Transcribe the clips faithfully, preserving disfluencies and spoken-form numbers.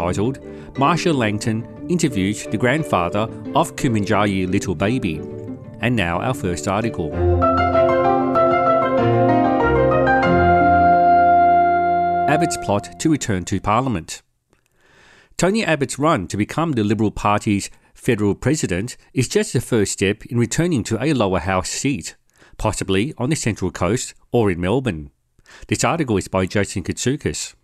titled Marsha Langton Interviews the Grandfather of Kumanjayi Little Baby. And now our first article. Abbott's plot to return to Parliament. Tony Abbott's run to become the Liberal Party's federal president is just the first step in returning to a lower house seat, possibly on the Central Coast or in Melbourne. This article is by Jason Katsoukis.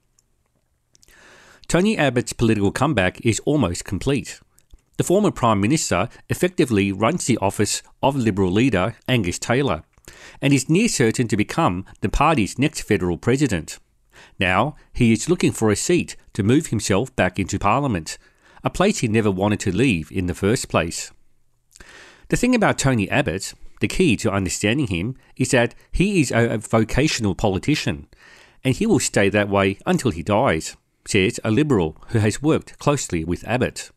Tony Abbott's political comeback is almost complete. The former Prime Minister effectively runs the office of Liberal leader Angus Taylor and is near certain to become the party's next federal president. Now he is looking for a seat to move himself back into Parliament, a place he never wanted to leave in the first place. The thing about Tony Abbott, the key to understanding him, is that he is a vocational politician, and he will stay that way until he dies, says a Liberal who has worked closely with Abbott.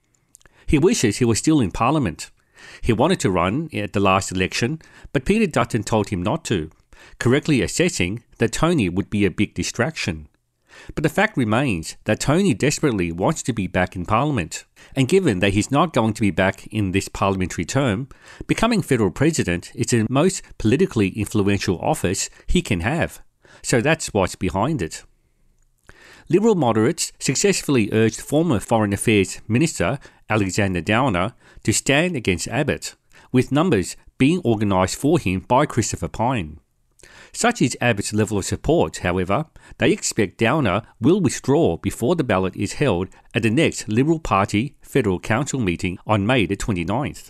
He wishes he was still in Parliament. He wanted to run at the last election, but Peter Dutton told him not to, correctly assessing that Tony would be a big distraction. But the fact remains that Tony desperately wants to be back in Parliament, and given that he's not going to be back in this parliamentary term, becoming federal president is the most politically influential office he can have. So that's what's behind it. Liberal moderates successfully urged former Foreign Affairs Minister Alexander Downer to stand against Abbott, with numbers being organised for him by Christopher Pyne. Such is Abbott's level of support, however, they expect Downer will withdraw before the ballot is held at the next Liberal Party Federal Council meeting on May the twenty-ninth.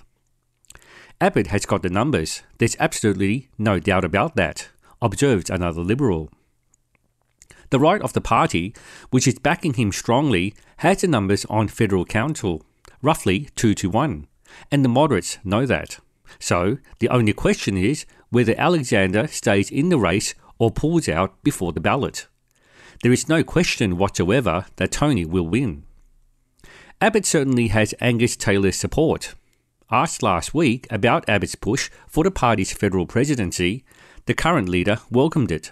Abbott has got the numbers, there's absolutely no doubt about that, observed another Liberal. The right of the party, which is backing him strongly, has the numbers on Federal Council, roughly two to one, and the moderates know that. So, the only question is whether Alexander stays in the race or pulls out before the ballot. There is no question whatsoever that Tony will win. Abbott certainly has Angus Taylor's support. Asked last week about Abbott's push for the party's federal presidency, the current leader welcomed it.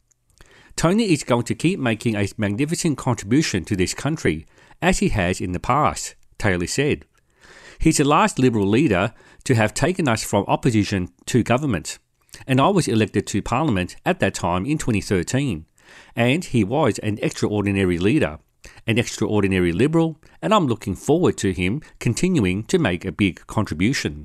Tony is going to keep making a magnificent contribution to this country, as he has in the past, Taylor said. He's the last Liberal leader to have taken us from opposition to government, and I was elected to Parliament at that time in twenty thirteen, and he was an extraordinary leader, an extraordinary Liberal, and I'm looking forward to him continuing to make a big contribution.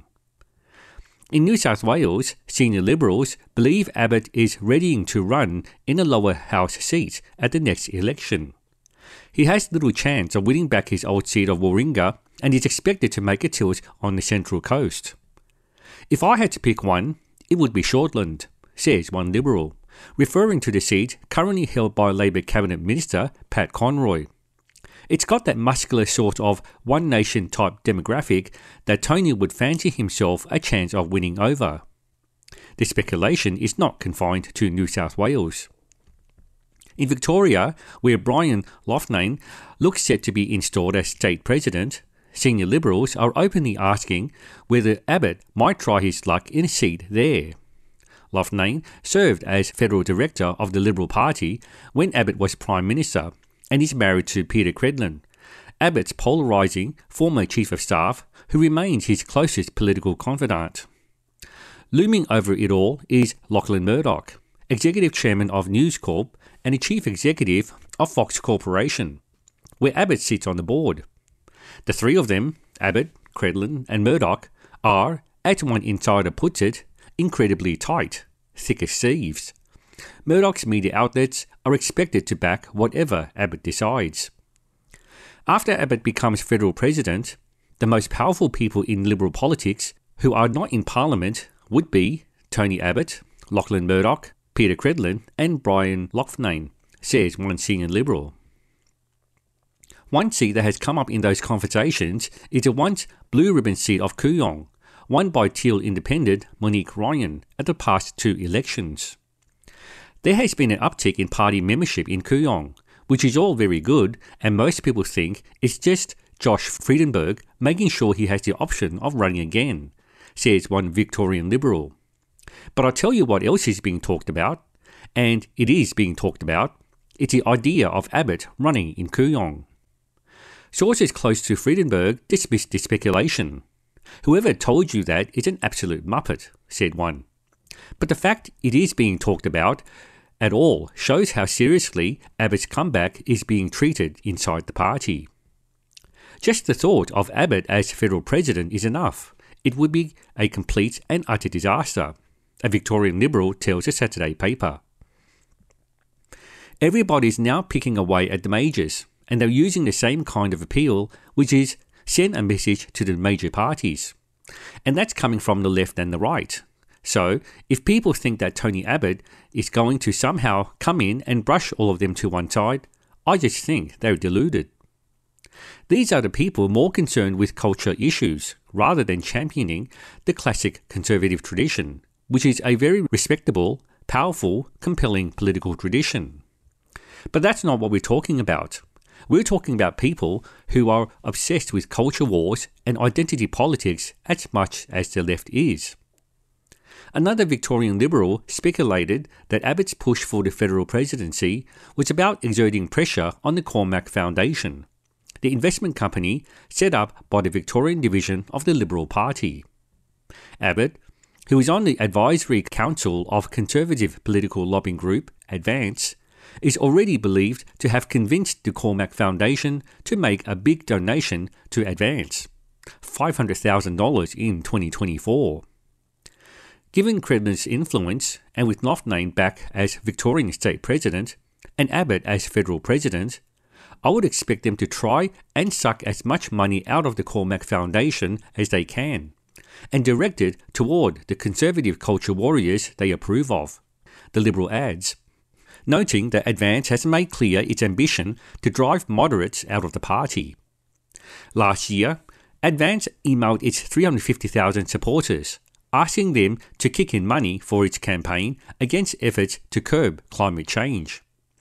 In New South Wales, senior Liberals believe Abbott is readying to run in a lower house seat at the next election. He has little chance of winning back his old seat of Warringah and is expected to make a tilt on the Central Coast. If I had to pick one, it would be Shortland, says one Liberal, referring to the seat currently held by Labor Cabinet Minister Pat Conroy. It's got that muscular sort of One Nation type demographic that Tony would fancy himself a chance of winning over. The speculation is not confined to New South Wales. In Victoria, where Brian Loughnane looks set to be installed as state president, senior Liberals are openly asking whether Abbott might try his luck in a seat there. Loughnane served as federal director of the Liberal Party when Abbott was Prime Minister, and is married to Peter Credlin, Abbott's polarising former Chief of Staff, who remains his closest political confidant. Looming over it all is Lachlan Murdoch, Executive Chairman of News Corp and the Chief Executive of Fox Corporation, where Abbott sits on the board. The three of them, Abbott, Credlin and Murdoch, are, as one insider puts it, incredibly tight, thick as thieves. Murdoch's media outlets are expected to back whatever Abbott decides. After Abbott becomes federal president, the most powerful people in Liberal politics who are not in Parliament would be Tony Abbott, Lachlan Murdoch, Peter Credlin and Brian Loughnane, says one senior Liberal. One seat that has come up in those conversations is the once blue ribbon seat of Kooyong, won by Teal independent Monique Ryan at the past two elections. There has been an uptick in party membership in Kooyong, which is all very good, and most people think it's just Josh Frydenberg making sure he has the option of running again, says one Victorian Liberal. But I'll tell you what else is being talked about, and it is being talked about. It's the idea of Abbott running in Kooyong. Sources close to Frydenberg dismissed the speculation. "Whoever told you that is an absolute muppet," said one. But the fact it is being talked about at all shows how seriously Abbott's comeback is being treated inside the party. Just the thought of Abbott as federal president is enough. It would be a complete and utter disaster, a Victorian Liberal tells a Saturday paper. Everybody's now picking away at the majors, and they're using the same kind of appeal, which is send a message to the major parties. And that's coming from the left and the right. So, if people think that Tony Abbott is going to somehow come in and brush all of them to one side, I just think they're deluded. These are the people more concerned with culture issues, rather than championing the classic conservative tradition, which is a very respectable, powerful, compelling political tradition. But that's not what we're talking about. We're talking about people who are obsessed with culture wars and identity politics as much as the left is. Another Victorian Liberal speculated that Abbott's push for the federal presidency was about exerting pressure on the Cormack Foundation, the investment company set up by the Victorian division of the Liberal Party. Abbott, who is on the advisory council of conservative political lobbying group Advance, is already believed to have convinced the Cormack Foundation to make a big donation to Advance, five hundred thousand dollars in twenty twenty-four. Given Credden's influence, and with Loughnane back as Victorian State President and Abbott as Federal President, I would expect them to try and suck as much money out of the Cormack Foundation as they can, and direct it toward the conservative culture warriors they approve of, the Liberal adds, noting that Advance has made clear its ambition to drive moderates out of the party. Last year, Advance emailed its three hundred fifty thousand supporters, asking them to kick in money for its campaign against efforts to curb climate change.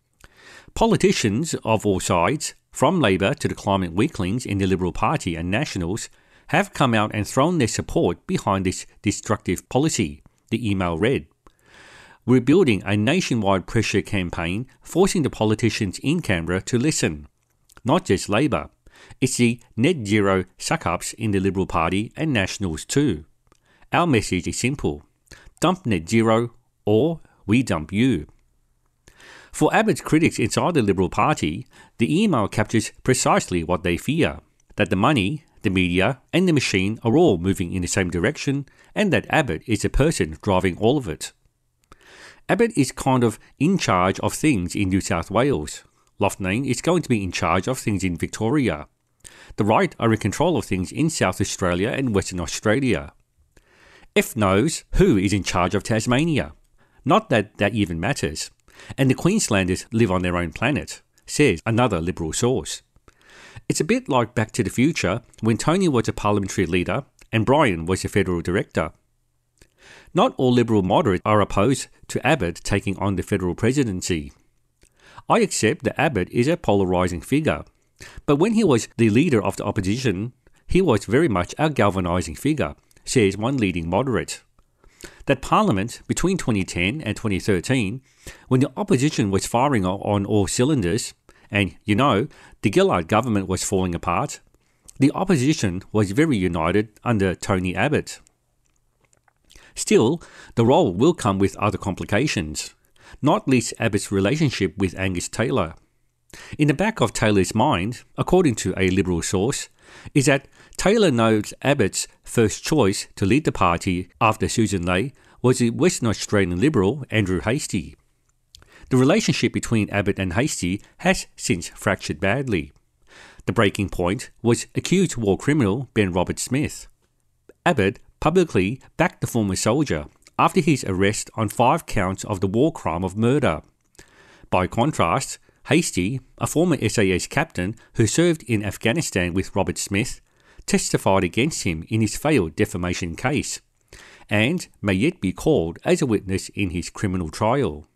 Politicians of all sides, from Labor to the climate weaklings in the Liberal Party and Nationals, have come out and thrown their support behind this destructive policy, the email read. We're building a nationwide pressure campaign forcing the politicians in Canberra to listen. Not just Labor, it's the net zero suck-ups in the Liberal Party and Nationals too. Our message is simple: dump net zero or we dump you. For Abbott's critics inside the Liberal Party, the email captures precisely what they fear, that the money, the media and the machine are all moving in the same direction, and that Abbott is the person driving all of it. Abbott is kind of in charge of things in New South Wales. Loughnane is going to be in charge of things in Victoria. The right are in control of things in South Australia and Western Australia. F knows who is in charge of Tasmania. Not that that even matters. And the Queenslanders live on their own planet, says another Liberal source. It's a bit like Back to the Future when Tony was a parliamentary leader and Brian was a federal director. Not all Liberal moderates are opposed to Abbott taking on the federal presidency. I accept that Abbott is a polarising figure, but when he was the leader of the opposition, he was very much a galvanising figure, says one leading moderate. That Parliament between twenty ten and twenty thirteen, when the opposition was firing on all cylinders, and, you know, the Gillard government was falling apart, the opposition was very united under Tony Abbott. Still, the role will come with other complications, not least Abbott's relationship with Angus Taylor. In the back of Taylor's mind, according to a Liberal source, is that Taylor knows Abbott's first choice to lead the party after Susan Ley was the Western Australian Liberal Andrew Hastie. The relationship between Abbott and Hastie has since fractured badly. The breaking point was accused war criminal Ben Roberts-Smith. Abbott publicly backed the former soldier after his arrest on five counts of the war crime of murder. By contrast, Hastie, a former S A S captain who served in Afghanistan with Roberts-Smith, testified against him in his failed defamation case, and may yet be called as a witness in his criminal trial.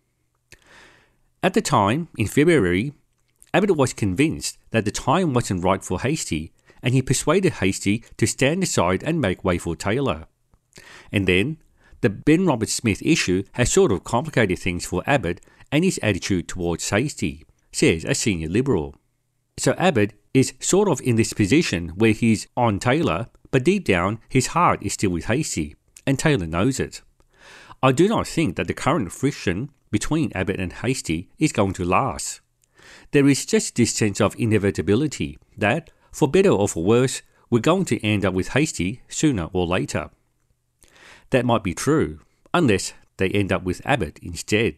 At the time, in February, Abbott was convinced that the time wasn't right for Hastie, and he persuaded Hastie to stand aside and make way for Taylor. And then, the Ben Roberts-Smith issue has sort of complicated things for Abbott and his attitude towards Hastie, says a senior Liberal. So Abbott is sort of in this position where he's on Taylor, but deep down his heart is still with Hastie, and Taylor knows it. I do not think that the current friction between Abbott and Hastie is going to last. There is just this sense of inevitability that, for better or for worse, we're going to end up with Hastie sooner or later. That might be true, unless they end up with Abbott instead.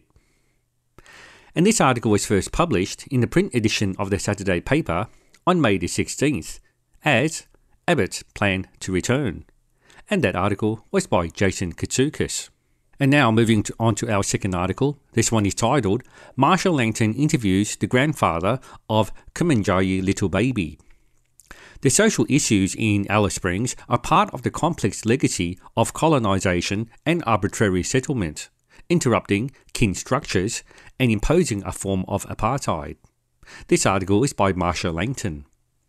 And this article was first published in the print edition of the Saturday paper on May the sixteenth as Abbott's Plan to Return. And that article was by Jason Katsoukis. And now moving to, on to our second article. This one is titled, Marshall Langton Interviews the Grandfather of Kumanjayi Little Baby. The social issues in Alice Springs are part of the complex legacy of colonisation and arbitrary settlement, interrupting kin structures and imposing a form of apartheid. This article is by Marshall Langton.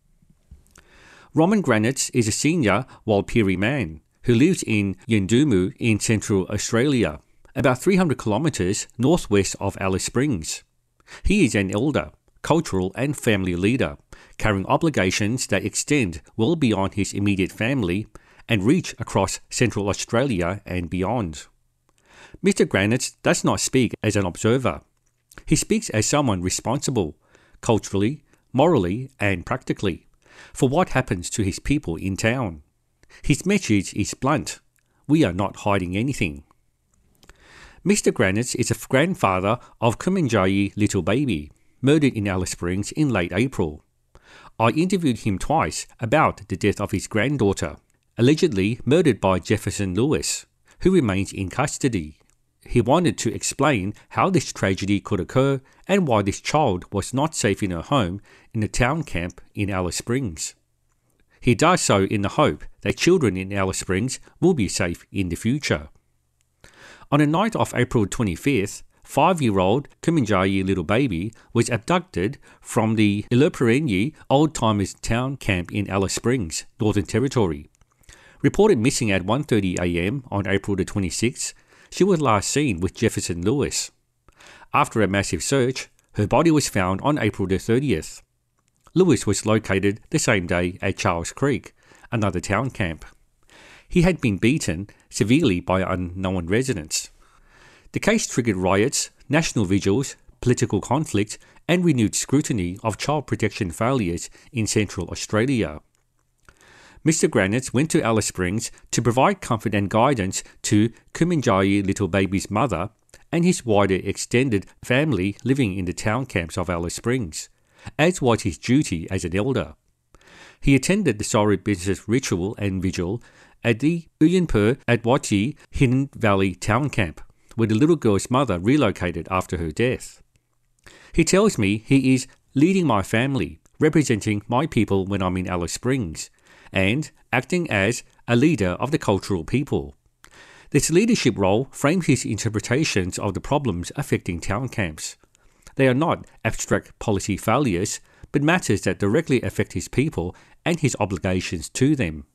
Roman Granitz is a senior Walpiri man who lives in Yuendumu in Central Australia, about three hundred kilometres northwest of Alice Springs. He is an elder, cultural and family leader, carrying obligations that extend well beyond his immediate family and reach across Central Australia and beyond. Mister Granitz does not speak as an observer. He speaks as someone responsible, culturally, morally and practically, for what happens to his people in town. His message is blunt. We are not hiding anything. Mister Granitz is a grandfather of Kumanjayi Little Baby, murdered in Alice Springs in late April. I interviewed him twice about the death of his granddaughter, allegedly murdered by Jefferson Lewis, who remains in custody. He wanted to explain how this tragedy could occur and why this child was not safe in her home in the town camp in Alice Springs. He does so in the hope that children in Alice Springs will be safe in the future. On the night of April twenty-fifth, five-year-old Kumanjayi Little Baby was abducted from the Iloperenyi Old Timers Town Camp in Alice Springs, Northern Territory. Reported missing at one thirty a m on April the twenty-sixth, she was last seen with Jefferson Lewis. After a massive search, her body was found on April the thirtieth. Lewis was located the same day at Charles Creek, another town camp. He had been beaten severely by unknown residents. The case triggered riots, national vigils, political conflict, and renewed scrutiny of child protection failures in Central Australia. Mister Granitz went to Alice Springs to provide comfort and guidance to Kumanjayi Little Baby's mother and his wider extended family living in the town camps of Alice Springs, as was his duty as an elder. He attended the sorry business ritual and vigil at the Uyunpur Adwati Hidden Valley Town Camp, where the little girl's mother relocated after her death. He tells me he is leading my family, representing my people when I'm in Alice Springs, and acting as a leader of the cultural people. This leadership role frames his interpretations of the problems affecting town camps. They are not abstract policy failures, but matters that directly affect his people and his obligations to them.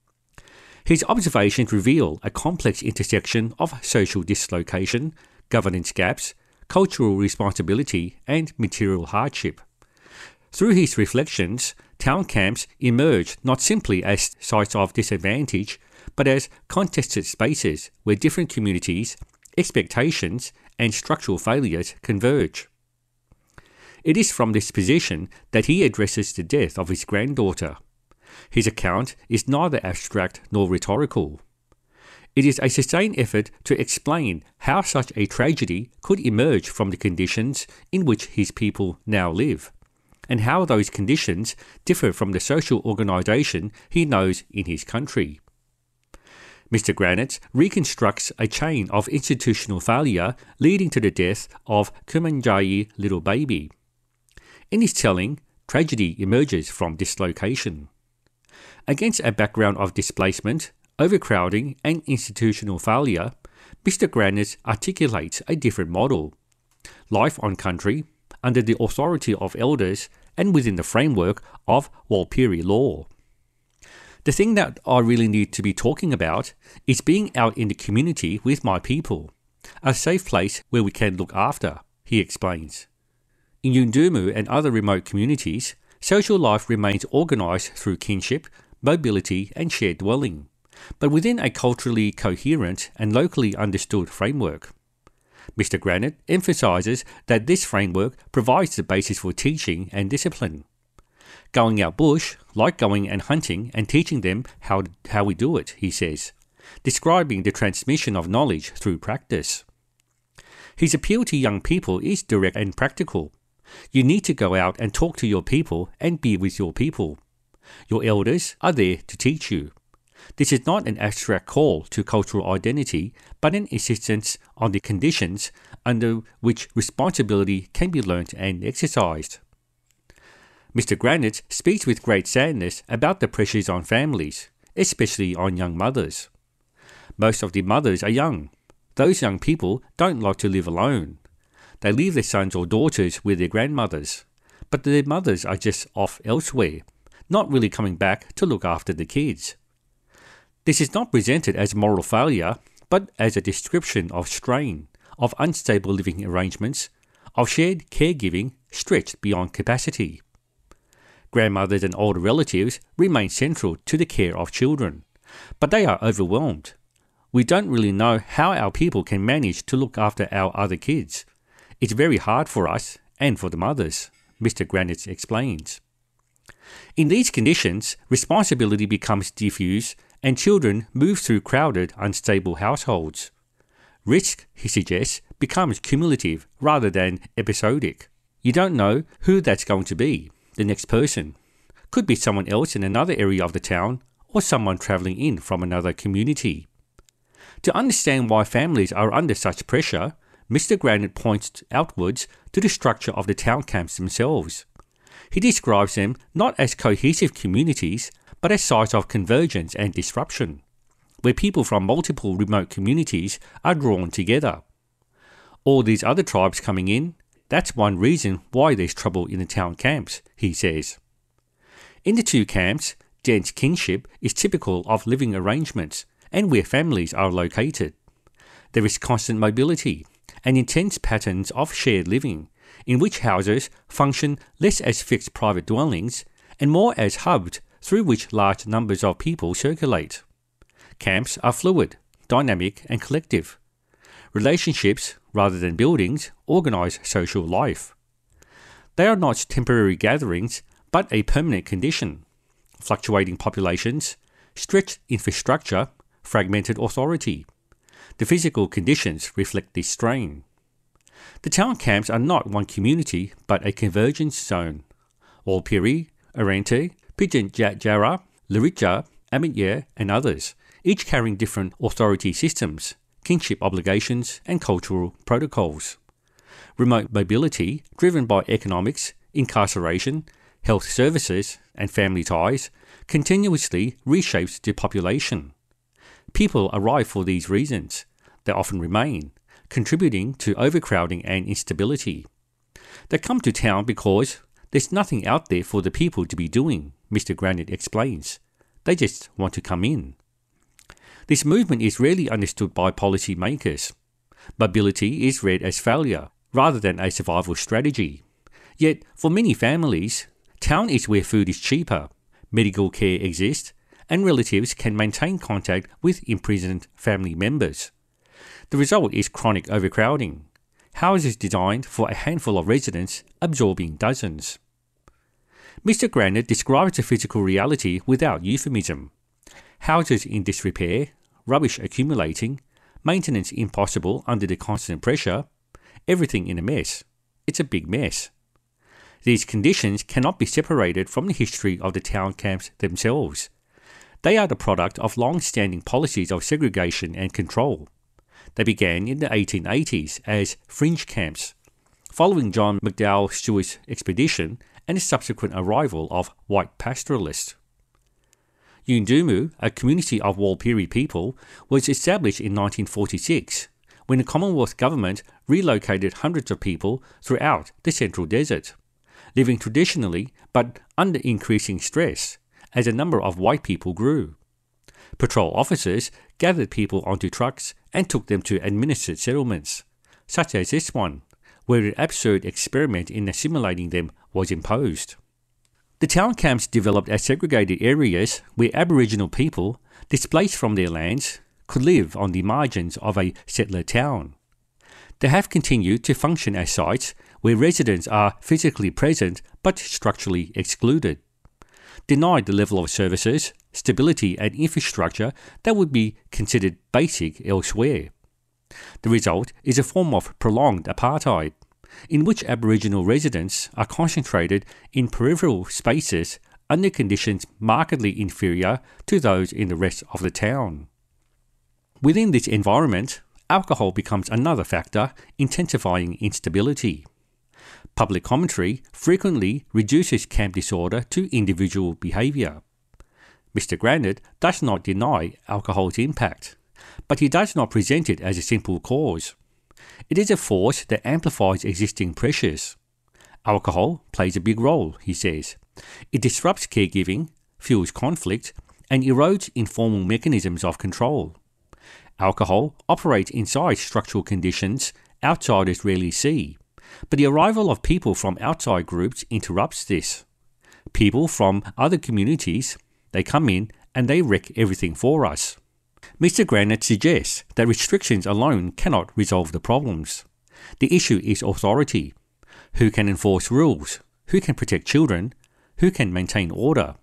His observations reveal a complex intersection of social dislocation, governance gaps, cultural responsibility, and material hardship. Through his reflections, town camps emerge not simply as sites of disadvantage, but as contested spaces where different communities, expectations, and structural failures converge. It is from this position that he addresses the death of his granddaughter. His account is neither abstract nor rhetorical. It is a sustained effort to explain how such a tragedy could emerge from the conditions in which his people now live, and how those conditions differ from the social organisation he knows in his country. Mister Granitz reconstructs a chain of institutional failure leading to the death of Kumanjayi Little Baby. In his telling, tragedy emerges from dislocation. Against a background of displacement, overcrowding, and institutional failure, Mister Granitz articulates a different model. Life on country, under the authority of elders, and within the framework of Walpiri law. The thing that I really need to be talking about is being out in the community with my people, a safe place where we can look after, he explains. In Yuendumu and other remote communities, social life remains organised through kinship, mobility and shared dwelling, but within a culturally coherent and locally understood framework. Mister Granite emphasises that this framework provides the basis for teaching and discipline. Going out bush, like going and hunting and teaching them how, how we do it, he says, describing the transmission of knowledge through practice. His appeal to young people is direct and practical. You need to go out and talk to your people and be with your people. Your elders are there to teach you. This is not an abstract call to cultural identity, but an insistence on the conditions under which responsibility can be learnt and exercised. Mister Granite speaks with great sadness about the pressures on families, especially on young mothers. Most of the mothers are young. Those young people don't like to live alone. They leave their sons or daughters with their grandmothers, but their mothers are just off elsewhere, not really coming back to look after the kids. This is not presented as moral failure, but as a description of strain, of unstable living arrangements, of shared caregiving stretched beyond capacity. Grandmothers and older relatives remain central to the care of children, but they are overwhelmed. We don't really know how our people can manage to look after our other kids. It's very hard for us and for the mothers, Mister Granite explains. In these conditions, responsibility becomes diffuse and children move through crowded, unstable households. Risk, he suggests, becomes cumulative rather than episodic. You don't know who that's going to be. The next person could be someone else in another area of the town or someone travelling in from another community. To understand why families are under such pressure, Mister Granite points outwards to the structure of the town camps themselves. He describes them not as cohesive communities, but as sites of convergence and disruption, where people from multiple remote communities are drawn together. All these other tribes coming in, that's one reason why there's trouble in the town camps, he says. In the two camps, dense kinship is typical of living arrangements and where families are located. There is constant mobility and intense patterns of shared living, in which houses function less as fixed private dwellings and more as hubs through which large numbers of people circulate. Camps are fluid, dynamic and collective. Relationships, rather than buildings, organise social life. They are not temporary gatherings, but a permanent condition. Fluctuating populations, stretched infrastructure, fragmented authority. The physical conditions reflect this strain. The town camps are not one community, but a convergence zone. Walpiri, Arrernte, Pitjantjatjara, Luritja, Amitjere and others, each carrying different authority systems, kinship obligations and cultural protocols. Remote mobility, driven by economics, incarceration, health services and family ties, continuously reshapes the population. People arrive for these reasons. They often remain, contributing to overcrowding and instability. They come to town because there's nothing out there for the people to be doing, Mister Granite explains. They just want to come in. This movement is rarely understood by policy makers. Mobility is read as failure, rather than a survival strategy. Yet, for many families, town is where food is cheaper, medical care exists, and relatives can maintain contact with imprisoned family members. The result is chronic overcrowding. Houses designed for a handful of residents absorbing dozens. Mister Granite describes the physical reality without euphemism. Houses in disrepair, rubbish accumulating, maintenance impossible under the constant pressure, everything in a mess. It's a big mess. These conditions cannot be separated from the history of the town camps themselves. They are the product of long-standing policies of segregation and control. They began in the eighteen eighties as fringe camps, following John McDowell Stewart's expedition and the subsequent arrival of white pastoralists. Yuendumu, a community of Walpiri people, was established in nineteen forty-six, when the Commonwealth government relocated hundreds of people throughout the Central Desert, living traditionally but under increasing stress as a number of white people grew. Patrol officers gathered people onto trucks and took them to administered settlements, such as this one, where an absurd experiment in assimilating them was imposed. The town camps developed as segregated areas where Aboriginal people, displaced from their lands, could live on the margins of a settler town. They have continued to function as sites where residents are physically present but structurally excluded, denied the level of services, stability and infrastructure that would be considered basic elsewhere. The result is a form of prolonged apartheid, in which Aboriginal residents are concentrated in peripheral spaces under conditions markedly inferior to those in the rest of the town. Within this environment, alcohol becomes another factor intensifying instability. Public commentary frequently reduces camp disorder to individual behaviour. Mister Granit does not deny alcohol's impact, but he does not present it as a simple cause. It is a force that amplifies existing pressures. Alcohol plays a big role, he says. It disrupts caregiving, fuels conflict, and erodes informal mechanisms of control. Alcohol operates inside structural conditions outsiders rarely see, but the arrival of people from outside groups interrupts this. People from other communities, they come in and they wreck everything for us. Mister Granit suggests that restrictions alone cannot resolve the problems. The issue is authority. Who can enforce rules? Who can protect children? Who can maintain order?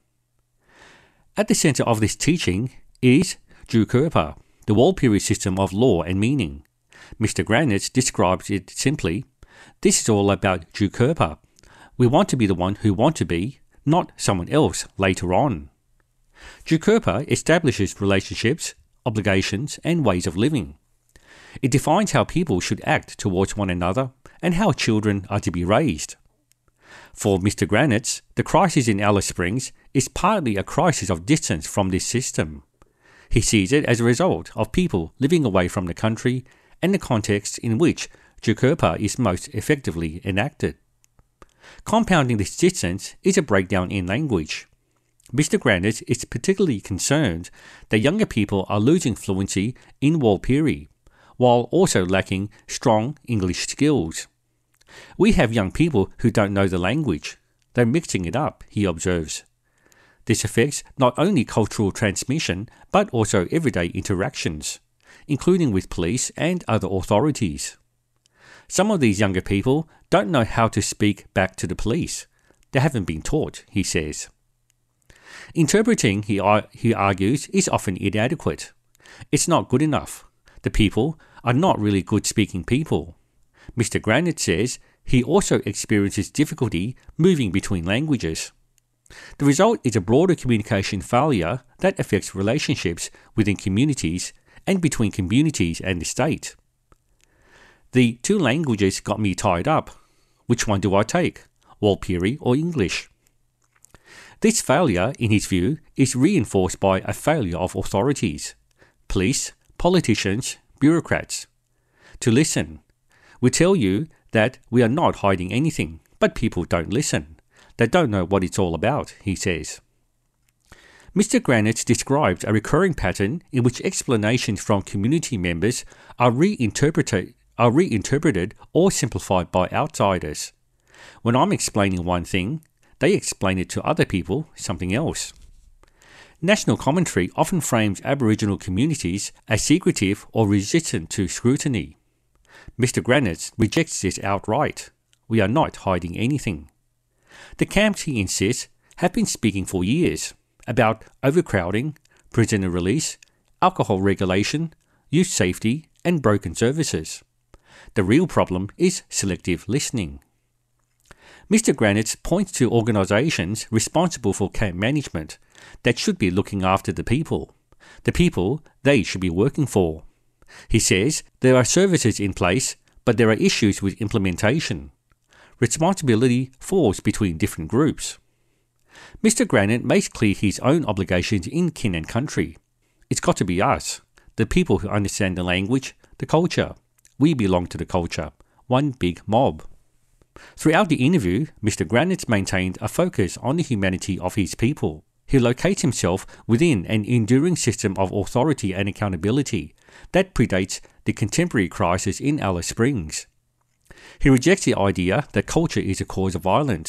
At the centre of this teaching is Jukurpa, the Warlpiri system of law and meaning. Mister Granit describes it simply: this is all about Jukurpa. We want to be the one who want to be, not someone else later on. Jukurpa establishes relationships, obligations and ways of living. It defines how people should act towards one another and how children are to be raised. For Mister Granit, the crisis in Alice Springs is partly a crisis of distance from this system. He sees it as a result of people living away from the country and the context in which Jukurpa is most effectively enacted. Compounding this distance is a breakdown in language. Mister Granit is particularly concerned that younger people are losing fluency in Warlpiri, while also lacking strong English skills. We have young people who don't know the language. They're mixing it up, he observes. This affects not only cultural transmission, but also everyday interactions, including with police and other authorities. Some of these younger people don't know how to speak back to the police. They haven't been taught, he says. Interpreting, he, he argues, is often inadequate. It's not good enough. The people are not really good speaking people. Mister Granit says he also experiences difficulty moving between languages. The result is a broader communication failure that affects relationships within communities and between communities and the state. The two languages got me tied up. Which one do I take, Warlpiri or English? This failure, in his view, is reinforced by a failure of authorities, police, politicians, bureaucrats, to listen. We tell you that we are not hiding anything, but people don't listen. They don't know what it's all about, he says. Mister Granit describes a recurring pattern in which explanations from community members are reinterpreted, are reinterpreted or simplified by outsiders. When I'm explaining one thing, they explain it to other people something else. National commentary often frames Aboriginal communities as secretive or resistant to scrutiny. Mister Granit rejects this outright. We are not hiding anything. The camps, he insists, have been speaking for years about overcrowding, prisoner release, alcohol regulation, youth safety, and broken services. The real problem is selective listening. Mister Granit points to organisations responsible for camp management that should be looking after the people, the people they should be working for. He says there are services in place, but there are issues with implementation. Responsibility falls between different groups. Mister Granit makes clear his own obligations in kin and country. It's got to be us, the people who understand the language, the culture. We belong to the culture, one big mob. Throughout the interview, Mister Granit maintained a focus on the humanity of his people. He locates himself within an enduring system of authority and accountability that predates the contemporary crisis in Alice Springs. He rejects the idea that culture is a cause of violence.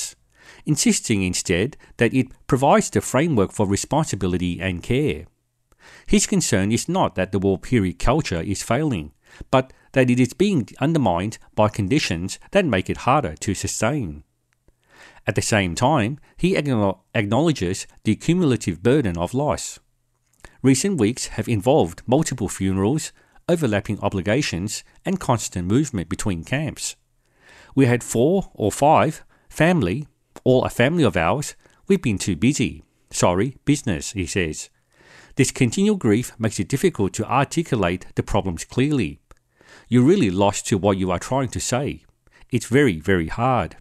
insisting instead that it provides the framework for responsibility and care. His concern is not that the war period culture is failing, but that it is being undermined by conditions that make it harder to sustain. At the same time, he acknowledges the cumulative burden of loss. Recent weeks have involved multiple funerals, overlapping obligations, and constant movement between camps. We had four or five family, all a family of ours. We've been too busy. Sorry, business, he says. This continual grief makes it difficult to articulate the problems clearly. You're really lost to what you are trying to say. It's very, very hard.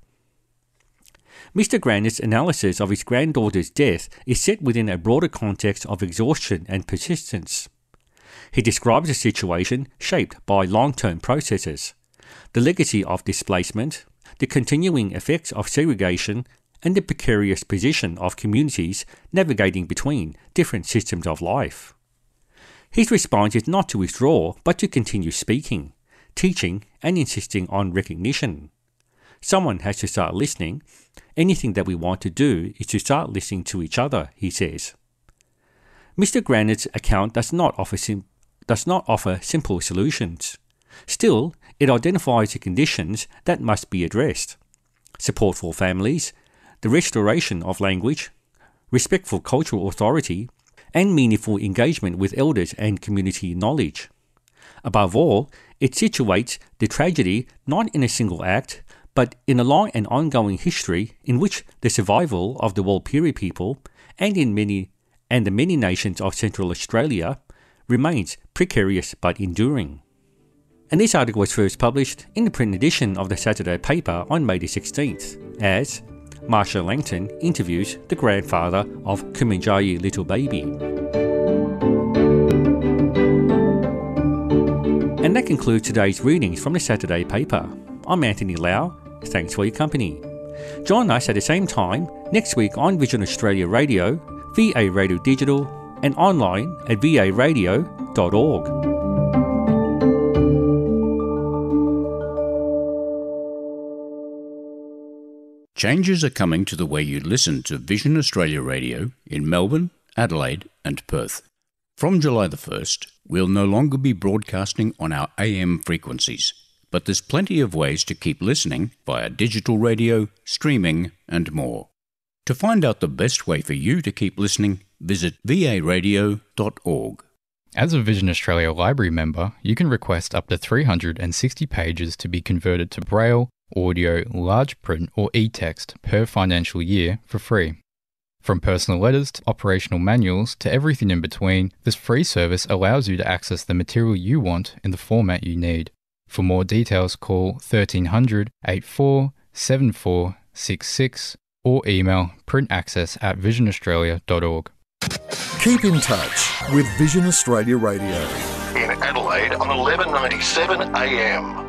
Mister Granit's analysis of his granddaughter's death is set within a broader context of exhaustion and persistence. He describes a situation shaped by long-term processes, the legacy of displacement, the continuing effects of segregation, and the precarious position of communities navigating between different systems of life. His response is not to withdraw, but to continue speaking, teaching, and insisting on recognition. Someone has to start listening. Anything that we want to do is to start listening to each other, he says. Mister Granit's account does not offer sim- does not offer simple solutions. Still, it identifies the conditions that must be addressed: support for families, the restoration of language, respectful cultural authority, and meaningful engagement with elders and community knowledge. Above all, it situates the tragedy not in a single act, but in a long and ongoing history in which the survival of the Warlpiri people and in many and the many nations of Central Australia remains precarious but enduring. And this article was first published in the print edition of the Saturday paper on May the sixteenth, as Marsha Langton interviews the grandfather of Kumanjayi Little Baby. And that concludes today's readings from the Saturday paper. I'm Anthony Lau. Thanks for your company. Join us at the same time next week on Vision Australia Radio, V A Radio Digital, and online at v a radio dot org. Changes are coming to the way you listen to Vision Australia Radio in Melbourne, Adelaide and Perth. From July the first, we'll no longer be broadcasting on our A M frequencies, but there's plenty of ways to keep listening via digital radio, streaming and more. To find out the best way for you to keep listening, visit v a radio dot org. As a Vision Australia Library member, you can request up to three hundred sixty pages to be converted to Braille, audio, large print or e-text per financial year for free. From personal letters to operational manuals to everything in between, this free service allows you to access the material you want in the format you need. For more details, call thirteen hundred, eighty-four, seventy-four sixty-six or email printaccess at vision australia dot org. Keep in touch with Vision Australia Radio. In Adelaide on eleven ninety-seven A M.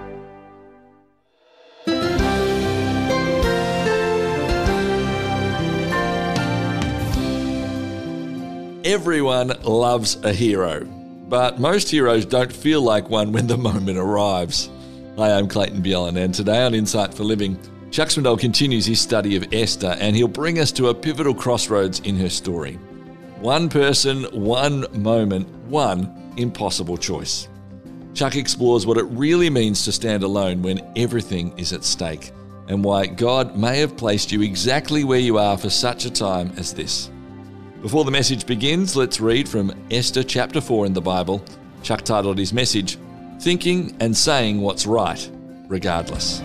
Everyone loves a hero, but most heroes don't feel like one when the moment arrives. Hi, I'm Clayton Bjellan, and today on Insight for Living, Chuck Swindoll continues his study of Esther, and he'll bring us to a pivotal crossroads in her story. One person, one moment, one impossible choice. Chuck explores what it really means to stand alone when everything is at stake, and why God may have placed you exactly where you are for such a time as this. Before the message begins, let's read from Esther chapter four in the Bible. Chuck titled his message, Thinking and Saying What's Right, Regardless.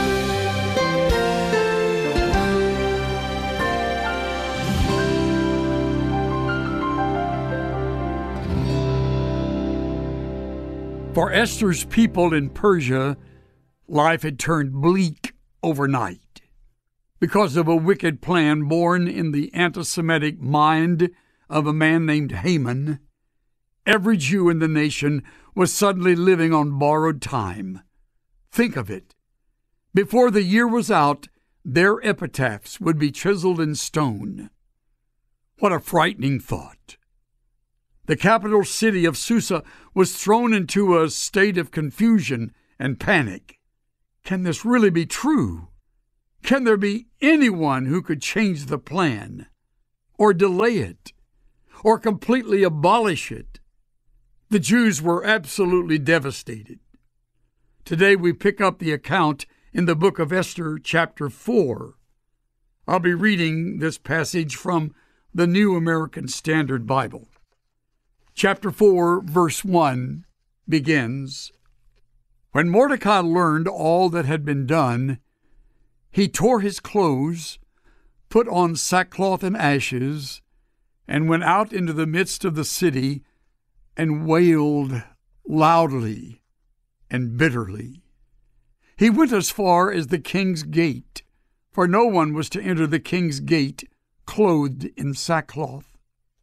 For Esther's people in Persia, life had turned bleak overnight. Because of a wicked plan born in the anti-Semitic mind of a man named Haman, every Jew in the nation was suddenly living on borrowed time. Think of it. Before the year was out, their epitaphs would be chiseled in stone. What a frightening thought. The capital city of Susa was thrown into a state of confusion and panic. Can this really be true? Can there be anyone who could change the plan, or delay it, or completely abolish it? The Jews were absolutely devastated. Today we pick up the account in the book of Esther, chapter four. I'll be reading this passage from the New American Standard Bible. Chapter four, verse one begins, "When Mordecai learned all that had been done, he tore his clothes, put on sackcloth and ashes, and went out into the midst of the city and wailed loudly and bitterly. He went as far as the king's gate, for no one was to enter the king's gate clothed in sackcloth.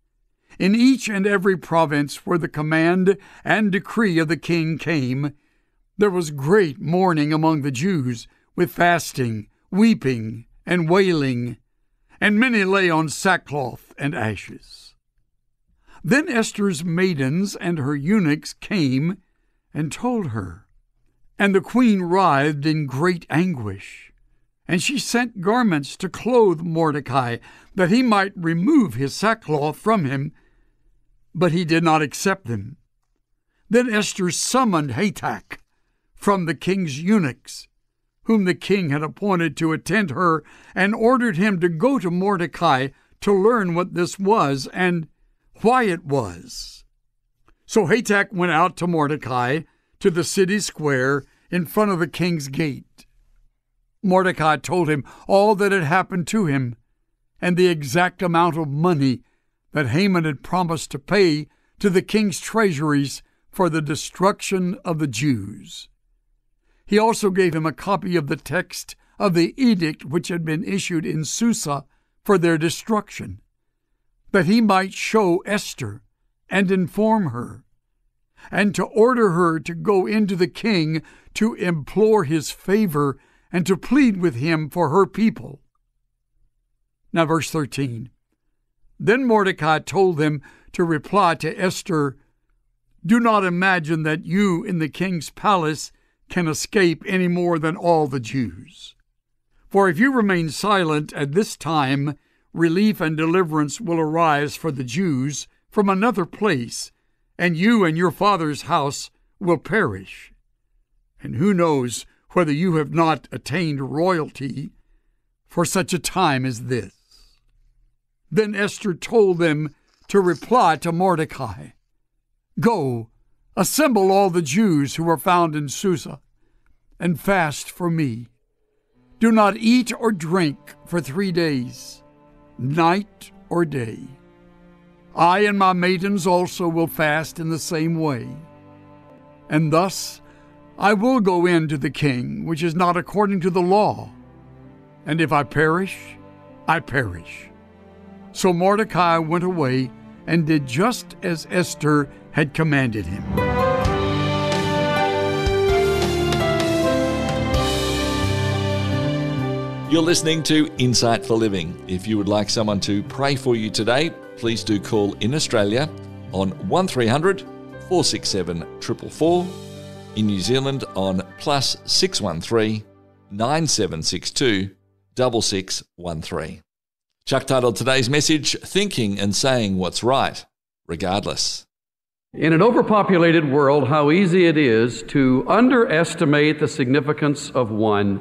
In each and every province where the command and decree of the king came, there was great mourning among the Jews, with fasting, weeping, and wailing, and many lay on sackcloth and ashes. Then Esther's maidens and her eunuchs came and told her, and the queen writhed in great anguish. And she sent garments to clothe Mordecai, that he might remove his sackcloth from him, but he did not accept them. Then Esther summoned Hatach from the king's eunuchs, whom the king had appointed to attend her, and ordered him to go to Mordecai to learn what this was and why it was. So Hatach went out to Mordecai to the city square in front of the king's gate. Mordecai told him all that had happened to him and the exact amount of money that Haman had promised to pay to the king's treasuries for the destruction of the Jews. He also gave him a copy of the text of the edict which had been issued in Susa for their destruction, that he might show Esther and inform her, and to order her to go into the king to implore his favor and to plead with him for her people. Now verse thirteen. Then Mordecai told them to reply to Esther, "Do not imagine that you in the king's palace can escape any more than all the Jews. For if you remain silent at this time, relief and deliverance will arise for the Jews from another place, and you and your father's house will perish. And who knows whether you have not attained royalty for such a time as this?" Then Esther told them to reply to Mordecai, "Go, assemble all the Jews who are found in Susa, and fast for me. Do not eat or drink for three days, night or day. I and my maidens also will fast in the same way. And thus I will go in to the king, which is not according to the law. And if I perish, I perish." So Mordecai went away and did just as Esther had commanded him. You're listening to Insight for Living. If you would like someone to pray for you today, please do call in Australia on one three hundred, four six seven, four four four, in New Zealand on plus six one three, nine seven six two, six six one three. Chuck titled today's message, "Thinking and Saying What's Right, Regardless." In an overpopulated world, how easy it is to underestimate the significance of one.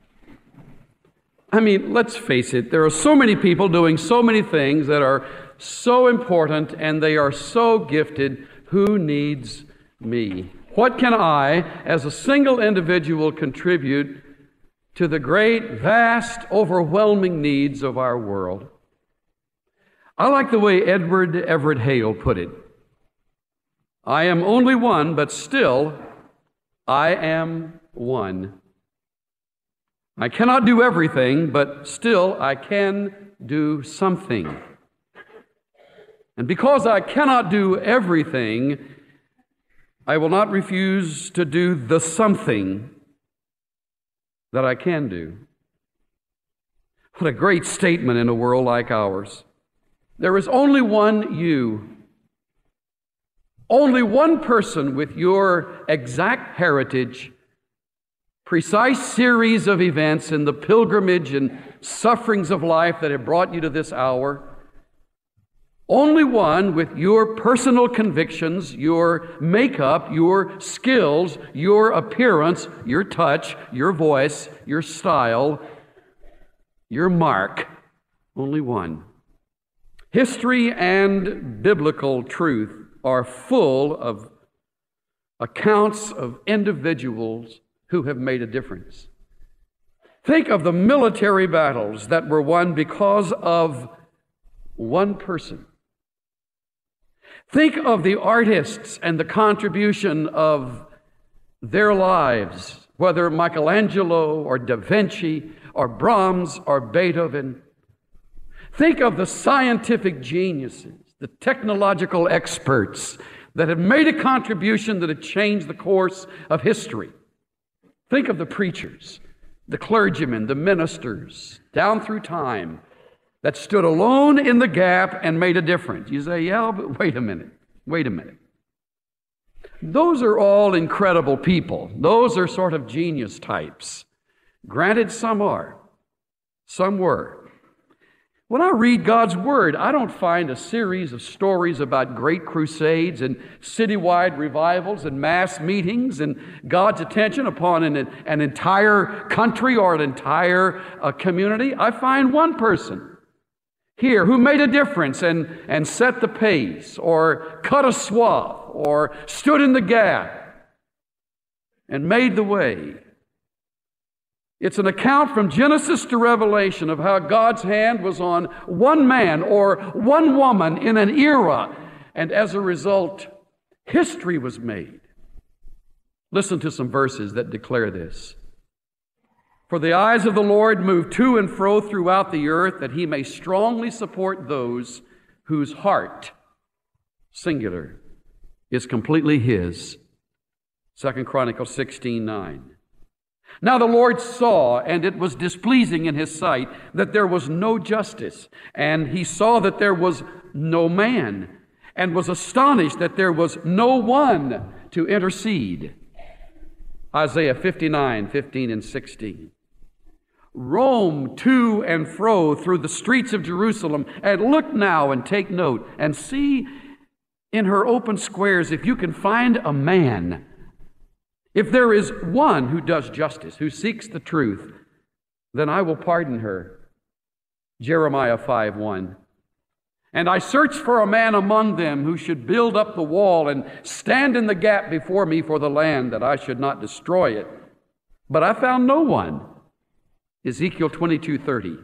I mean, let's face it, there are so many people doing so many things that are so important, and they are so gifted. Who needs me? What can I, as a single individual, contribute to the great, vast, overwhelming needs of our world? I like the way Edward Everett Hale put it. I am only one, but still I am one. I cannot do everything, but still I can do something. And because I cannot do everything, I will not refuse to do the something that I can do. What a great statement in a world like ours. There is only one you. Only one person with your exact heritage, precise series of events in the pilgrimage and sufferings of life that have brought you to this hour. Only one with your personal convictions, your makeup, your skills, your appearance, your touch, your voice, your style, your mark. Only one. History and biblical truth are full of accounts of individuals who have made a difference. Think of the military battles that were won because of one person. Think of the artists and the contribution of their lives, whether Michelangelo or Da Vinci or Brahms or Beethoven. Think of the scientific geniuses, the technological experts that have made a contribution that have changed the course of history. Think of the preachers, the clergymen, the ministers, down through time, that stood alone in the gap and made a difference. You say, yeah, but wait a minute, wait a minute. Those are all incredible people. Those are sort of genius types. Granted, some are. Some were. When I read God's Word, I don't find a series of stories about great crusades and citywide revivals and mass meetings and God's attention upon an, an entire country or an entire uh, community. I find one person here who made a difference and, and set the pace or cut a swath or stood in the gap and made the way. It's an account from Genesis to Revelation of how God's hand was on one man or one woman in an era, and as a result, history was made. Listen to some verses that declare this. For the eyes of the Lord move to and fro throughout the earth, that he may strongly support those whose heart, singular, is completely his. Second Chronicles sixteen nine. Now the Lord saw, and it was displeasing in his sight, that there was no justice. And he saw that there was no man, and was astonished that there was no one to intercede. Isaiah fifty-nine, fifteen and sixteen. Roam to and fro through the streets of Jerusalem, and look now and take note, and see in her open squares if you can find a man. If there is one who does justice, who seeks the truth, then I will pardon her. Jeremiah five one. And I searched for a man among them who should build up the wall and stand in the gap before me for the land, that I should not destroy it. But I found no one. Ezekiel twenty-two thirty.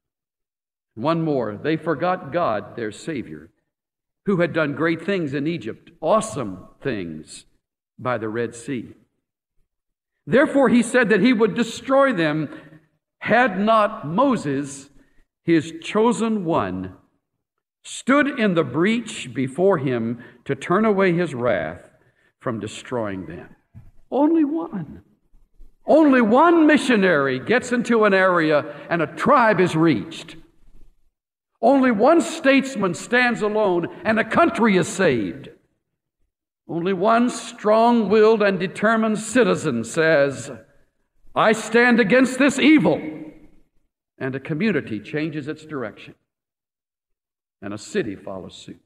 One more. They forgot God, their Savior, who had done great things in Egypt, awesome things by the Red Sea. Therefore he said that he would destroy them had not Moses, his chosen one, stood in the breach before him to turn away his wrath from destroying them. Only one. Only one missionary gets into an area and a tribe is reached. Only one statesman stands alone and a country is saved. Only one strong-willed and determined citizen says, I stand against this evil, and a community changes its direction, and a city follows suit.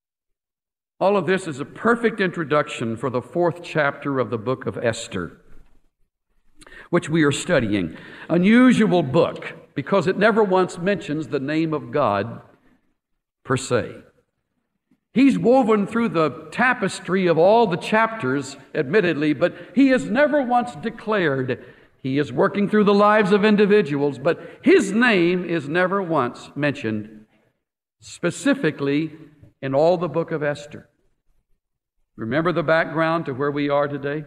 All of this is a perfect introduction for the fourth chapter of the book of Esther, which we are studying. Unusual book, because it never once mentions the name of God per se. He's woven through the tapestry of all the chapters, admittedly, but he has never once declared. He is working through the lives of individuals, but his name is never once mentioned specifically in all the book of Esther. Remember the background to where we are today?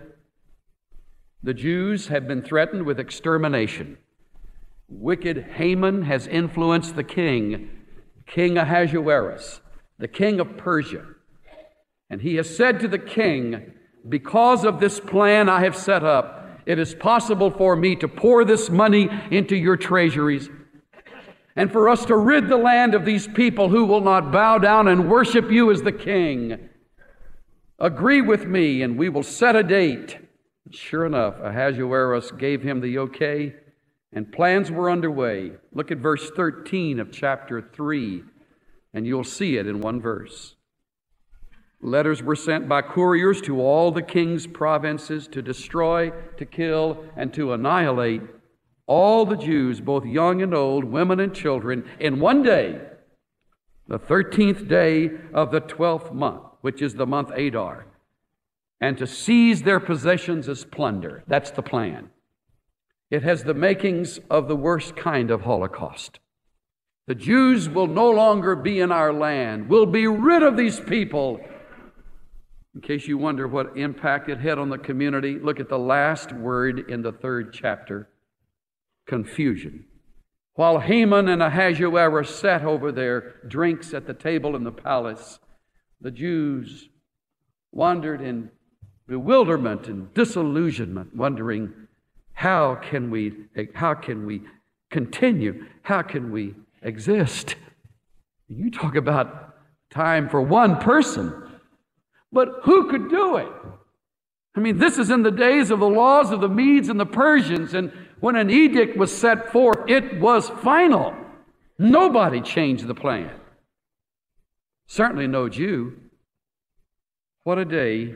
The Jews have been threatened with extermination. Wicked Haman has influenced the king, King Ahasuerus, the king of Persia. And he has said to the king, because of this plan I have set up, it is possible for me to pour this money into your treasuries and for us to rid the land of these people who will not bow down and worship you as the king. Agree with me and we will set a date Sure enough, Ahasuerus gave him the okay, and plans were underway. Look at verse thirteen of chapter three, and you'll see it in one verse. Letters were sent by couriers to all the king's provinces to destroy, to kill, and to annihilate all the Jews, both young and old, women and children, in one day, the thirteenth day of the twelfth month, which is the month Adar, and to seize their possessions as plunder. That's the plan. It has the makings of the worst kind of Holocaust. The Jews will no longer be in our land. We'll be rid of these people. In case you wonder what impact it had on the community, look at the last word in the third chapter, confusion. While Haman and Ahasuerus sat over their drinks at the table in the palace, the Jews wandered in bewilderment and disillusionment, wondering, how can we, how can we continue? How can we exist? You talk about time for one person. But who could do it? I mean, this is in the days of the laws of the Medes and the Persians, and when an edict was set forth, it was final. Nobody changed the plan. Certainly no Jew. What a day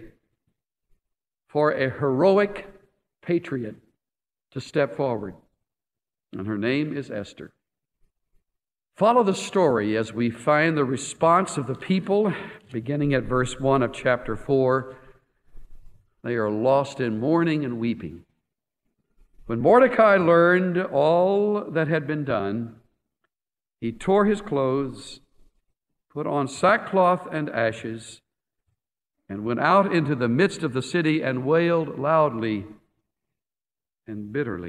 for a heroic patriot to step forward. And her name is Esther. Follow the story as we find the response of the people, beginning at verse one of chapter four. They are lost in mourning and weeping. When Mordecai learned all that had been done, he tore his clothes, put on sackcloth and ashes, and went out into the midst of the city and wailed loudly and bitterly.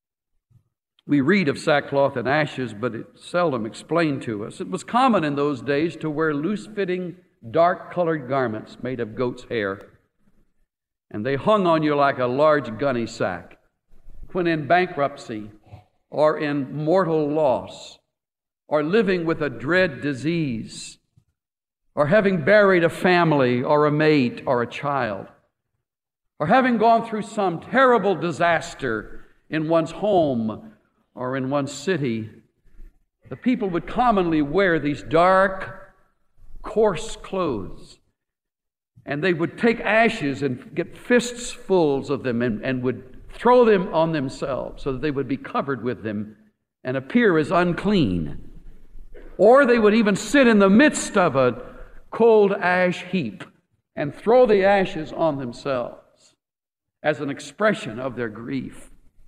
We read of sackcloth and ashes, but it's seldom explained to us. It was common in those days to wear loose-fitting, dark-colored garments made of goat's hair, and they hung on you like a large gunny sack. When in bankruptcy or in mortal loss or living with a dread disease or having buried a family or a mate or a child or having gone through some terrible disaster in one's home or in one's city, the people would commonly wear these dark, coarse clothes. And they would take ashes and get fistfuls of them and, and would throw them on themselves so that they would be covered with them and appear as unclean. Or they would even sit in the midst of a cold ash heap and throw the ashes on themselves as an expression of their grief.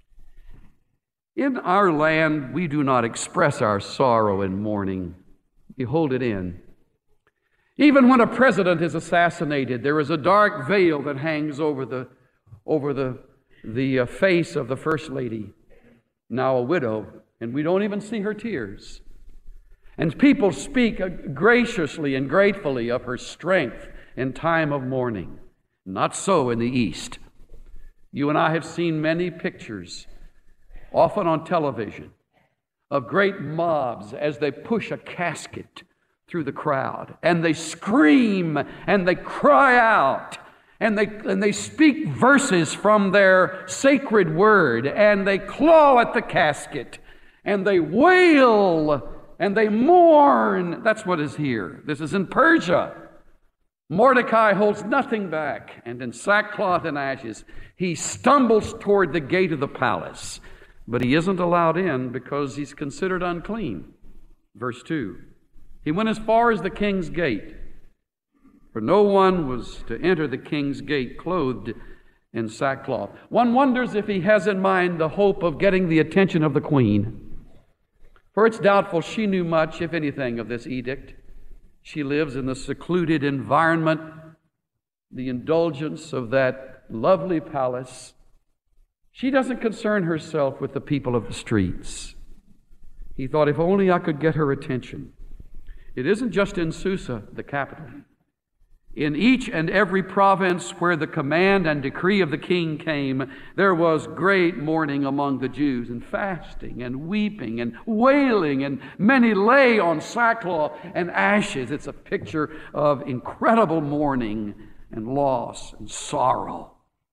In our land, we do not express our sorrow in mourning. We hold it in. Even when a president is assassinated, there is a dark veil that hangs over the, over the, the uh, face of the First Lady, now a widow, and we don't even see her tears. And people speak uh, graciously and gratefully of her strength in time of mourning. Not so in the East. You and I have seen many pictures, often on television, of great mobs as they push a casket through the crowd, and they scream and they cry out and they and they speak verses from their sacred word, and they claw at the casket and they wail and they mourn. That's what is here. This is in Persia. Mordecai holds nothing back, and in sackcloth and ashes he stumbles toward the gate of the palace, but he isn't allowed in because he's considered unclean. Verse two. He went as far as the king's gate, for no one was to enter the king's gate clothed in sackcloth. One wonders if he has in mind the hope of getting the attention of the queen, for it's doubtful she knew much, if anything, of this edict. She lives in the secluded environment, the indulgence of that lovely palace. She doesn't concern herself with the people of the streets. He thought, if only I could get her attention. It isn't just in Susa, the capital. In each and every province where the command and decree of the king came, there was great mourning among the Jews, and fasting and weeping and wailing, and many lay on sackcloth and ashes. It's a picture of incredible mourning and loss and sorrow.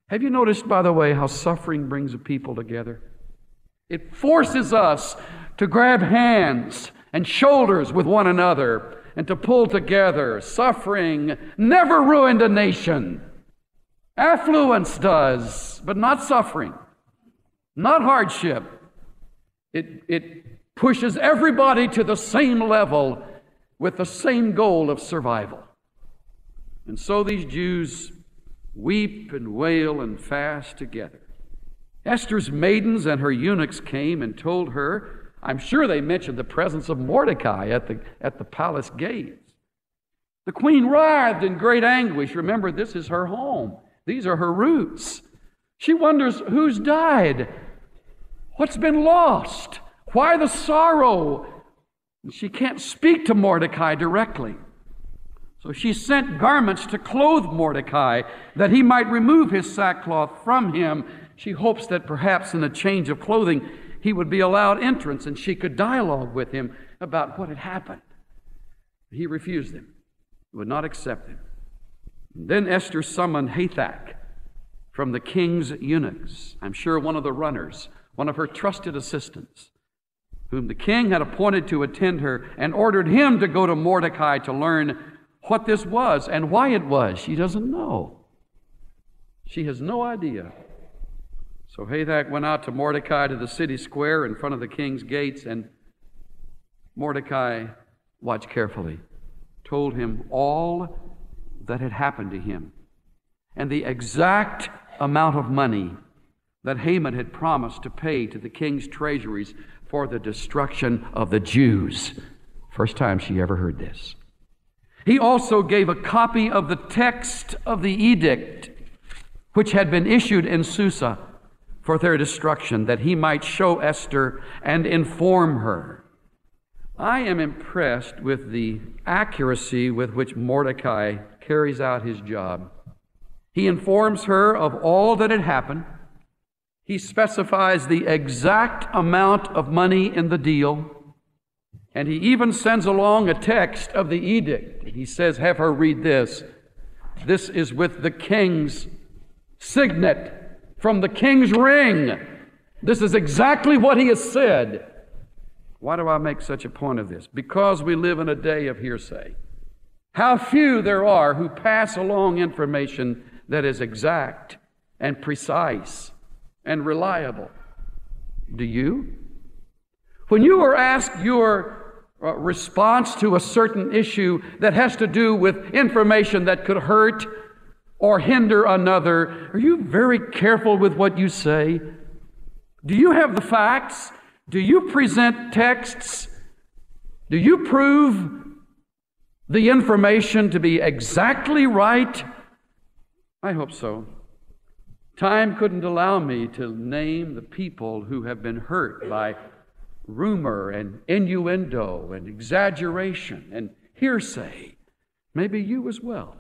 Have you noticed, by the way, how suffering brings a people together? It forces us to grab hands and shoulders with one another and to pull together. Suffering never ruined a nation. Affluence does, but not suffering, not hardship. It, it pushes everybody to the same level with the same goal of survival. And so these Jews weep and wail and fast together. Esther's maidens and her eunuchs came and told her, I'm sure they mentioned the presence of Mordecai at the, at the palace gates. The queen writhed in great anguish. Remember, this is her home. These are her roots. She wonders who's died, what's been lost, why the sorrow. And she can't speak to Mordecai directly. So she sent garments to clothe Mordecai, that he might remove his sackcloth from him. She hopes that perhaps in a change of clothing, he would be allowed entrance and she could dialogue with him about what had happened. He refused them, would not accept them. And then Esther summoned Hathach from the king's eunuchs, I'm sure one of the runners, one of her trusted assistants, whom the king had appointed to attend her, and ordered him to go to Mordecai to learn what this was and why it was. She doesn't know. She has no idea. So Hathach went out to Mordecai to the city square in front of the king's gates, and Mordecai, watch carefully, told him all that had happened to him and the exact amount of money that Haman had promised to pay to the king's treasuries for the destruction of the Jews. First time she ever heard this. He also gave a copy of the text of the edict which had been issued in Susa for their destruction, that he might show Esther and inform her. I am impressed with the accuracy with which Mordecai carries out his job. He informs her of all that had happened. He specifies the exact amount of money in the deal. And he even sends along a text of the edict. He says, have her read this. This is with the king's signet from the king's ring. This is exactly what he has said. Why do I make such a point of this? Because we live in a day of hearsay. How few there are who pass along information that is exact and precise and reliable. Do you? When you are asked your uh, response to a certain issue that has to do with information that could hurt or hinder another, are you very careful with what you say? Do you have the facts? Do you present texts? Do you prove the information to be exactly right? I hope so. Time couldn't allow me to name the people who have been hurt by rumor and innuendo and exaggeration and hearsay. Maybe you as well.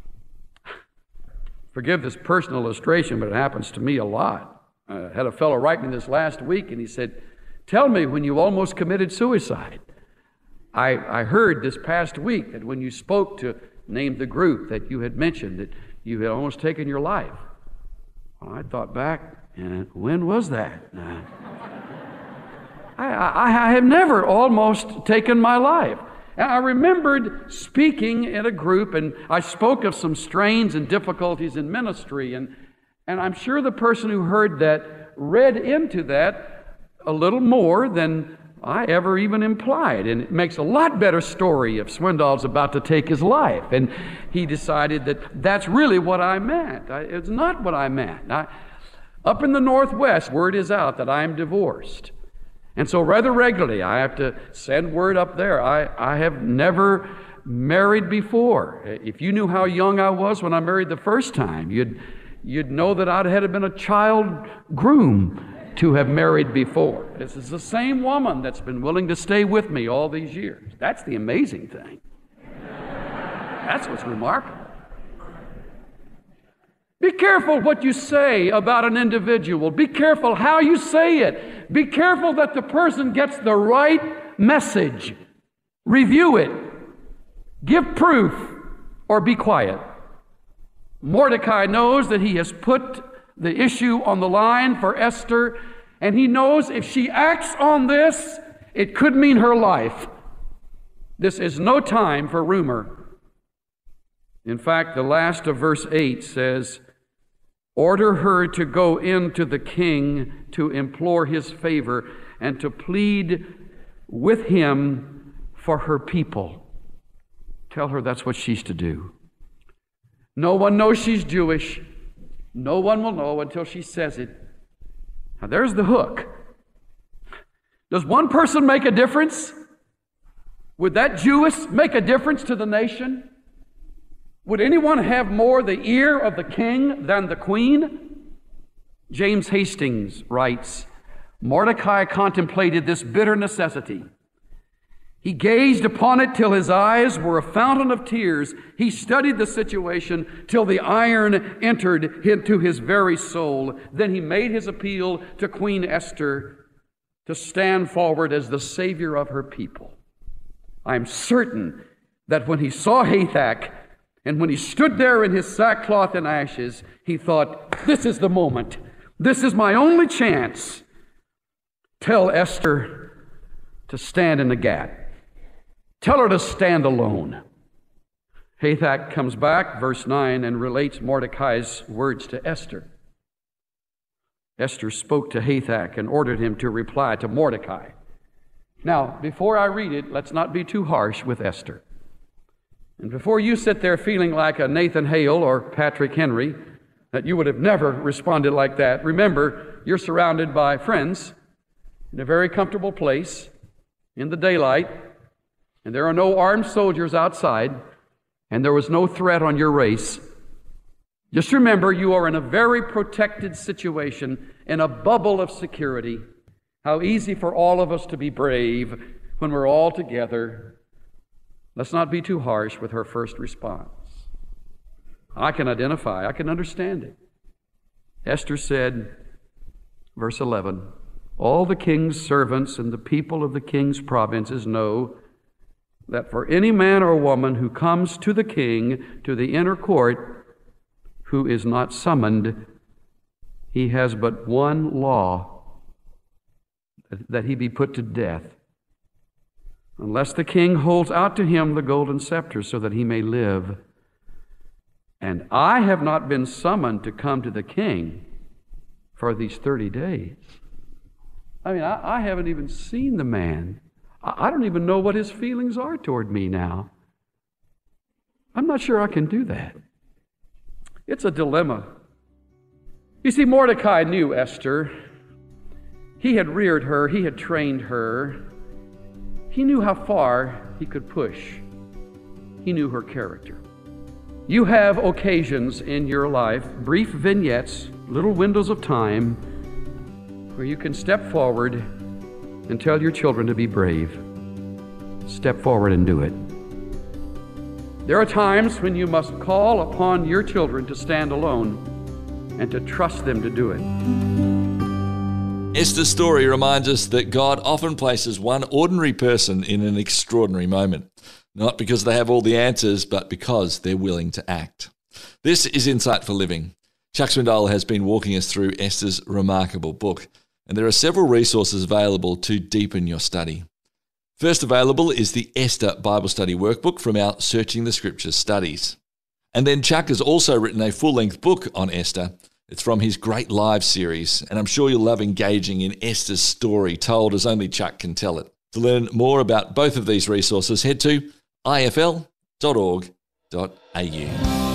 Forgive this personal illustration, but it happens to me a lot. I had a fellow write me this last week, and he said, tell me when you almost committed suicide. I, I heard this past week that when you spoke to name the group that you had mentioned, that you had almost taken your life. Well, I thought back, and when was that? Uh, I, I, I have never almost taken my life. And I remembered speaking in a group, and I spoke of some strains and difficulties in ministry, and, and I'm sure the person who heard that read into that a little more than I ever even implied. And it makes a lot better story if Swindoll's about to take his life. And he decided that that's really what I meant. I, it's not what I meant. I, up in the Northwest, word is out that I'm divorced. And so rather regularly, I have to send word up there. I, I have never married before. If you knew how young I was when I married the first time, you'd, you'd know that I'd had been a child groom to have married before. This is the same woman that's been willing to stay with me all these years. That's the amazing thing. That's what's remarkable. Be careful what you say about an individual. Be careful how you say it. Be careful that the person gets the right message. Review it. Give proof, or be quiet. Mordecai knows that he has put the issue on the line for Esther, and he knows if she acts on this, it could mean her life. This is no time for rumor. In fact, the last of verse eight says, order her to go in to the king to implore his favor and to plead with him for her people. Tell her that's what she's to do. No one knows she's Jewish. No one will know until she says it. Now there's the hook. Does one person make a difference? Would that Jewess make a difference to the nation? Would anyone have more the ear of the king than the queen? James Hastings writes, Mordecai contemplated this bitter necessity. He gazed upon it till his eyes were a fountain of tears. He studied the situation till the iron entered into his very soul. Then he made his appeal to Queen Esther to stand forward as the savior of her people. I'm certain that when he saw Hathach, and when he stood there in his sackcloth and ashes, he thought, this is the moment. This is my only chance. Tell Esther to stand in the gap. Tell her to stand alone. Hathach comes back, verse nine, and relates Mordecai's words to Esther. Esther spoke to Hathach and ordered him to reply to Mordecai. Now, before I read it, let's not be too harsh with Esther. And before you sit there feeling like a Nathan Hale or Patrick Henry, that you would have never responded like that, remember, you're surrounded by friends in a very comfortable place in the daylight, and there are no armed soldiers outside, and there was no threat on your race. Just remember, you are in a very protected situation, in a bubble of security. How easy for all of us to be brave when we're all together. Let's not be too harsh with her first response. I can identify, I can understand it. Esther said, verse eleven, all the king's servants and the people of the king's provinces know that for any man or woman who comes to the king, to the inner court, who is not summoned, he has but one law, that he be put to death, unless the king holds out to him the golden scepter so that he may live. And I have not been summoned to come to the king for these thirty days. I mean, I, I haven't even seen the man. I, I don't even know what his feelings are toward me now. I'm not sure I can do that. It's a dilemma. You see, Mordecai knew Esther. He had reared her. He had trained her. He knew how far he could push. He knew her character. You have occasions in your life, brief vignettes, little windows of time, where you can step forward and tell your children to be brave. Step forward and do it. There are times when you must call upon your children to stand alone and to trust them to do it. Esther's story reminds us that God often places one ordinary person in an extraordinary moment, not because they have all the answers, but because they're willing to act. This is Insight for Living. Chuck Swindoll has been walking us through Esther's remarkable book, and there are several resources available to deepen your study. First available is the Esther Bible Study Workbook from our Searching the Scriptures studies. And then Chuck has also written a full-length book on Esther. It's from his Great Lives series, and I'm sure you'll love engaging in Esther's story told as only Chuck can tell it. To learn more about both of these resources, head to I F L dot org dot A U.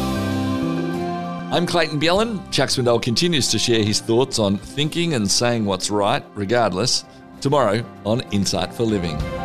I'm Clayton Bjelland. Chuck Swindoll continues to share his thoughts on thinking and saying what's right, regardless, tomorrow on Insight for Living.